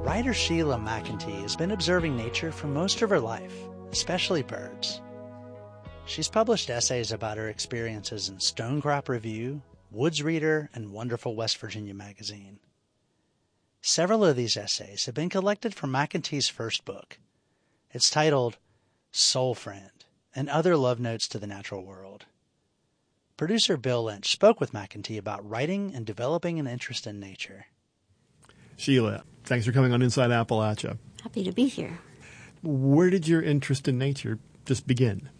Writer Sheila McEntee has been observing nature for most of her life, especially birds. She's published essays about her experiences in Stonecrop Review, Woods Reader, and Wonderful West Virginia magazine. Several of these essays have been collected from McEntee's first book. It's titled Soul Friend and Other Love Notes to the Natural World. Producer Bill Lynch spoke with McEntee about writing and developing an interest in nature. Sheila, thanks for coming on Inside Appalachia. Happy to be here. Where did your interest in nature just begin?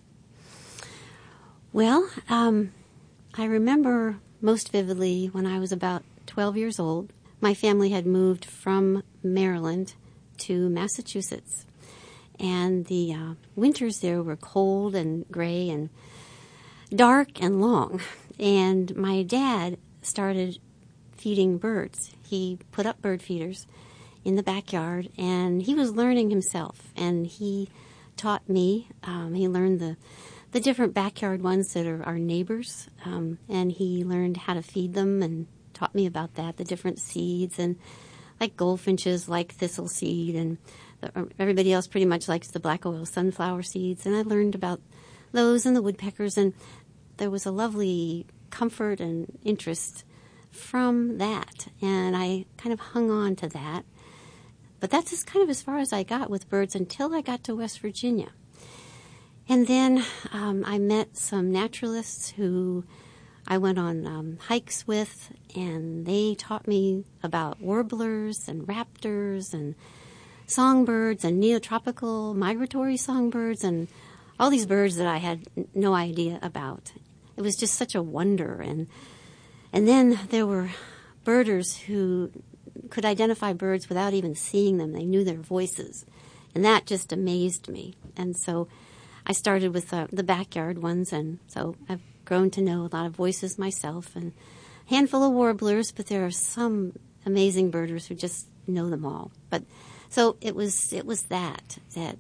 Well, I remember most vividly when I was about 12 years old. My family had moved from Maryland to Massachusetts, and the winters there were cold and gray and dark and long. And my dad started feeding birds. He put up bird feeders in the backyard, and he was learning himself, and he taught me. He learned the different backyard ones that are our neighbors, and he learned how to feed them and taught me about that, the different seeds, and like goldfinches like thistle seed, and everybody else pretty much likes the black oil sunflower seeds, and I learned about those and the woodpeckers, and there was a lovely comfort and interest from that, and I kind of hung on to that. But that's just kind of as far as I got with birds until I got to West Virginia. And then I met some naturalists who I went on hikes with, and they taught me about warblers and raptors and songbirds and neotropical migratory songbirds and all these birds that I had no idea about. It was just such a wonder. And then there were birders who could identify birds without even seeing them. They knew their voices, and that just amazed me. And so I started with the backyard ones, and so I've grown to know a lot of voices myself, and a handful of warblers, but there are some amazing birders who just know them all. But so it was that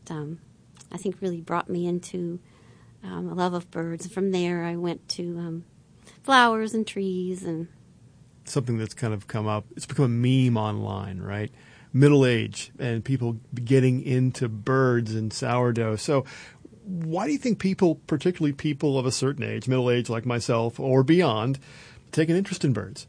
I think really brought me into a love of birds. From there, I went to flowers and trees and something that's kind of come up. It's become a meme online, right? Middle age and people getting into birds and sourdough. So why do you think people, particularly people of a certain age, middle age like myself or beyond, take an interest in birds?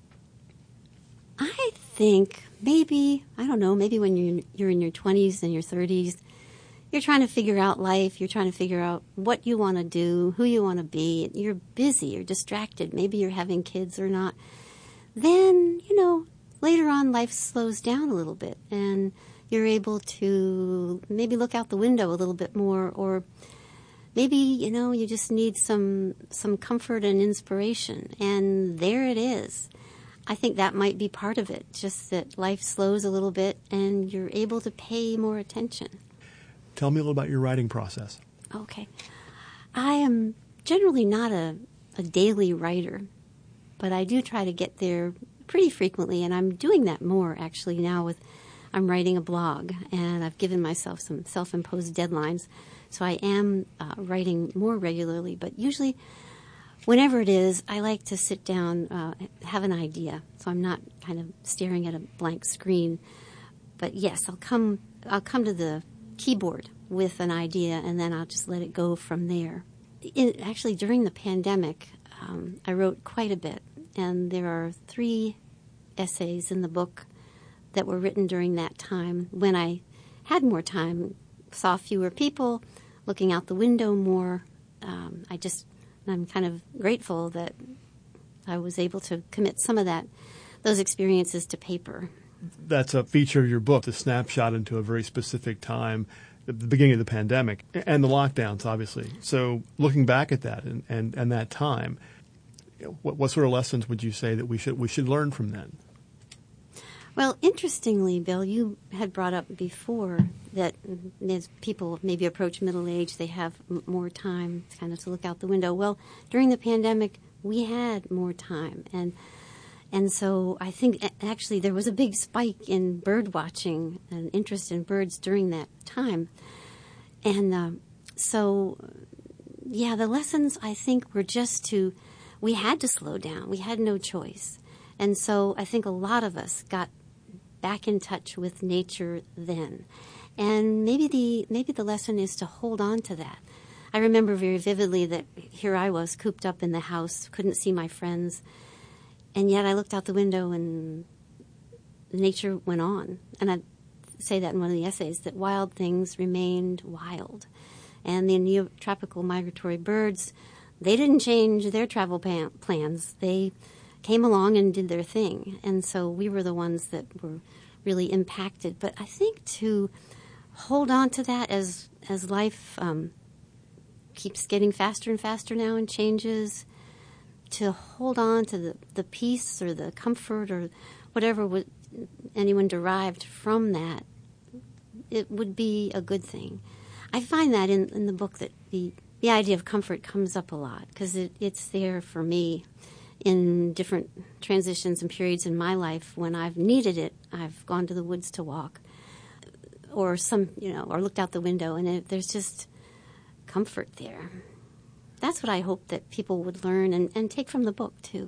I think maybe when you're in your 20s and your 30s, you're trying to figure out life. You're trying to figure out what you want to do, who you want to be. You're busy. You're distracted. Maybe you're having kids or not. Then, later on life slows down a little bit and you're able to maybe look out the window a little bit more, or maybe, you just need some comfort and inspiration. And there it is. I think that might be part of it, just that life slows a little bit and you're able to pay more attention. Tell me a little about your writing process. Okay. I am generally not a daily writer, but I do try to get there pretty frequently, and I'm doing that more actually now I'm writing a blog, and I've given myself some self-imposed deadlines, so I am writing more regularly, but usually whenever it is, I like to sit down, have an idea, so I'm not kind of staring at a blank screen. But yes, I'll come to the keyboard with an idea, and then I'll just let it go from there. Actually, during the pandemic, I wrote quite a bit, and there are 3 essays in the book that were written during that time when I had more time, saw fewer people, looking out the window more. I'm kind of grateful that I was able to commit some of those experiences to paper. That's a feature of your book, the snapshot into a very specific time, at the beginning of the pandemic and the lockdowns, obviously. So looking back at that and that time, what sort of lessons would you say that we should learn from then? Well, interestingly, Bill, you had brought up before that as people maybe approach middle age, they have more time kind of to look out the window. Well, during the pandemic, we had more time, and so I think actually there was a big spike in bird watching and interest in birds during that time. And so, the lessons I think were just we had to slow down. We had no choice. And so I think a lot of us got back in touch with nature then. And maybe the lesson is to hold on to that. I remember very vividly that here I was cooped up in the house, couldn't see my friends, and yet I looked out the window and nature went on. And I say that in one of the essays, that wild things remained wild. And the neotropical migratory birds, they didn't change their travel plans. They came along and did their thing. And so we were the ones that were really impacted. But I think to hold on to that as life keeps getting faster and faster now and changes, to hold on to the peace or the comfort or whatever anyone derived from that, it would be a good thing. I find that in the book that the idea of comfort comes up a lot because it's there for me in different transitions and periods in my life. When I've needed it, I've gone to the woods to walk or or looked out the window, and there's just comfort there. That's what I hope that people would learn and take from the book, too.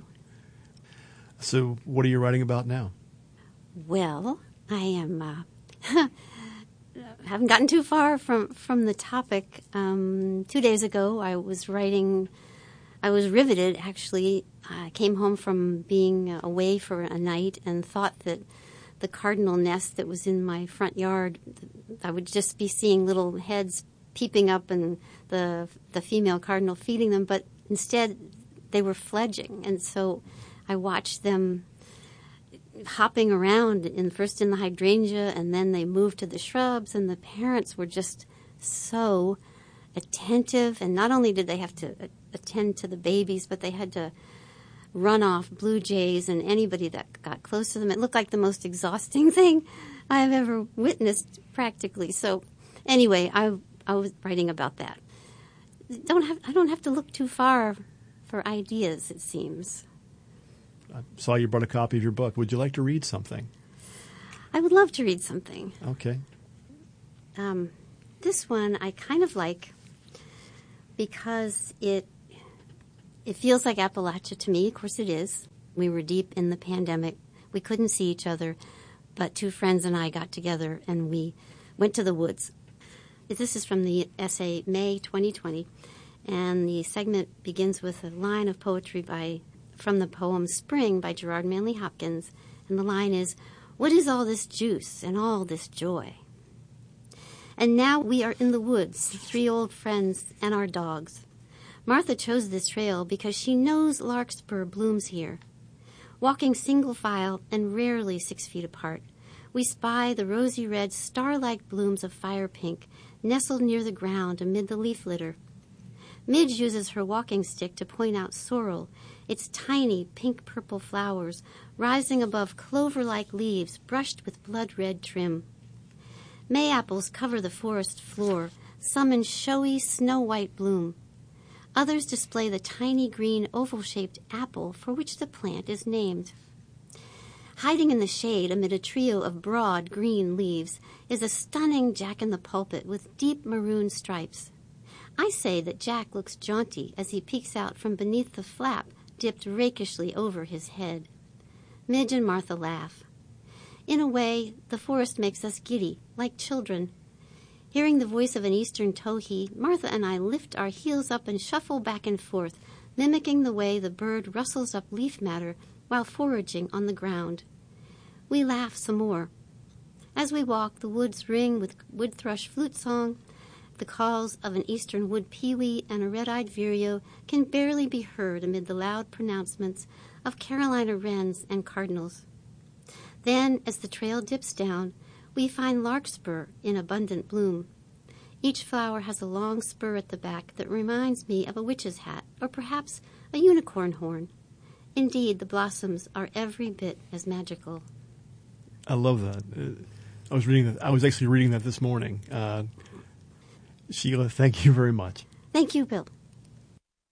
So what are you writing about now? Well, I am haven't gotten too far from the topic. 2 days ago, I was riveted, actually. I came home from being away for a night and thought that the cardinal nest that was in my front yard, I would just be seeing little heads peeping up and the female cardinal feeding them, but instead they were fledging. And so I watched them hopping around, first in the hydrangea, and then they moved to the shrubs, and the parents were just so attentive. And not only did they have to attend to the babies, but they had to run off blue jays and anybody that got close to them. It looked like the most exhausting thing I have ever witnessed, practically. So anyway, I was writing about that. I don't have to look too far for ideas, it seems. I saw you brought a copy of your book. Would you like to read something? I would love to read something. Okay. This one I kind of like because it feels like Appalachia to me. Of course it is. We were deep in the pandemic. We couldn't see each other, but two friends and I got together and we went to the woods. This is from the essay May 2020, and the segment begins with a line of poetry from the poem Spring by Gerard Manley Hopkins, and the line is, "What is all this juice and all this joy?" And now we are in the woods, 3 old friends and our dogs. Martha chose this trail because she knows larkspur blooms here. Walking single file and rarely 6 feet apart, we spy the rosy red star-like blooms of fire pink nestled near the ground amid the leaf litter. Midge uses her walking stick to point out sorrel, its tiny pink-purple flowers rising above clover-like leaves brushed with blood-red trim. May apples cover the forest floor, some in showy snow-white bloom. Others display the tiny green oval-shaped apple for which the plant is named. Hiding in the shade amid a trio of broad green leaves is a stunning jack-in-the-pulpit with deep maroon stripes. I say that Jack looks jaunty as he peeks out from beneath the flap dipped rakishly over his head. Midge and Martha laugh. In a way, the forest makes us giddy, like children. Hearing the voice of an eastern towhee, Martha and I lift our heels up and shuffle back and forth, mimicking the way the bird rustles up leaf matter while foraging on the ground. We laugh some more. As we walk, the woods ring with wood thrush flute song. The calls of an eastern wood pewee and a red-eyed vireo can barely be heard amid the loud pronouncements of Carolina wrens and cardinals. Then, as the trail dips down, we find larkspur in abundant bloom. Each flower has a long spur at the back that reminds me of a witch's hat, or perhaps a unicorn horn. Indeed, the blossoms are every bit as magical. I love that. I was reading that. I was actually reading that this morning. Sheila, thank you very much. Thank you, Bill.